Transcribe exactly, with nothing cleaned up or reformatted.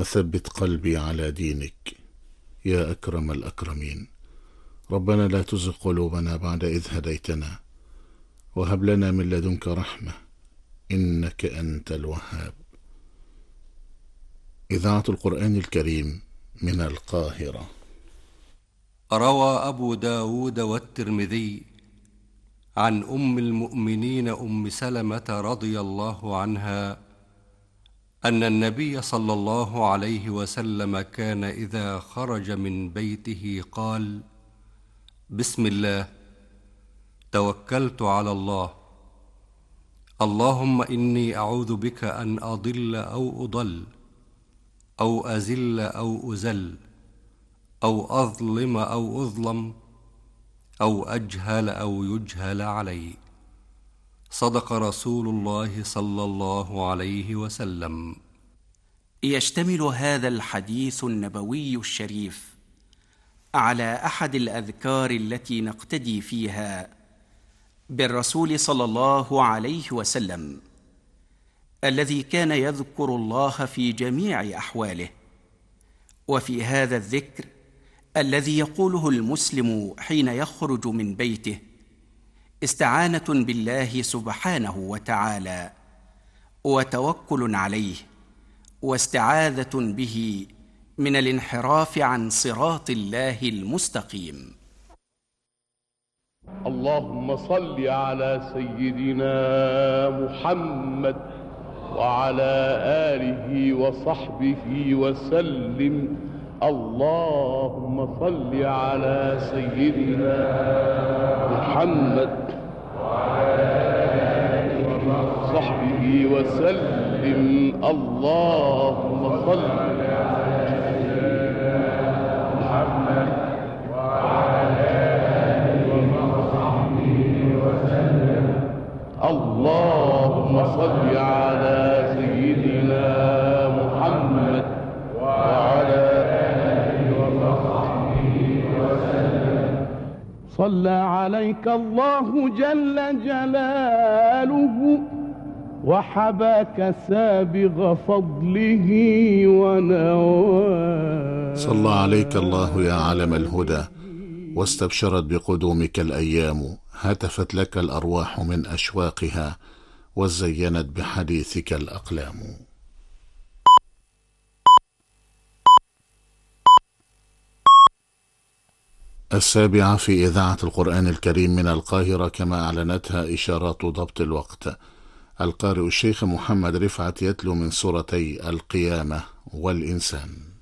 وثبت قلبي على دينك يا أكرم الأكرمين. ربنا لا تزغ قلوبنا بعد إذ هديتنا وهب لنا من لدنك رحمة إنك أنت الوهاب. إذاعة القرآن الكريم من القاهرة. روى أبو داود والترمذي عن أم المؤمنين أم سلمة رضي الله عنها أن النبي صلى الله عليه وسلم كان إذا خرج من بيته قال: بسم الله، توكلت على الله، اللهم إني أعوذ بك أن أضل أو أضل أو أزل أو أزل أو أظلم أو أظلم أو أجهل أو يجهل علي. صدق رسول الله صلى الله عليه وسلم. يشتمل هذا الحديث النبوي الشريف على أحد الأذكار التي نقتدي فيها بالرسول صلى الله عليه وسلم، الذي كان يذكر الله في جميع أحواله. وفي هذا الذكر الذي يقوله المسلم حين يخرج من بيته استعانة بالله سبحانه وتعالى وتوكل عليه واستعاذة به من الانحراف عن صراط الله المستقيم. اللهم صل على سيدنا محمد وعلى آله وصحبه وسلم. اللهم صل على سيدنا محمد وعلى آله وصحبه وسلم. اللهم صل على سيدنا محمد وعلى آله وصحبه وسلم. اللهم صل على سيدنا محمد وعلى صلى عليك الله جل جلاله وحباك سابغ فضله ونواه. صلى عليك الله يا علم الهدى واستبشرت بقدومك الأيام، هتفت لك الأرواح من أشواقها وزينت بحديثك الأقلام. السابعة في إذاعة القرآن الكريم من القاهرة كما أعلنتها إشارات ضبط الوقت. القارئ الشيخ محمد رفعت يتلو من سورتي القيامة والإنسان.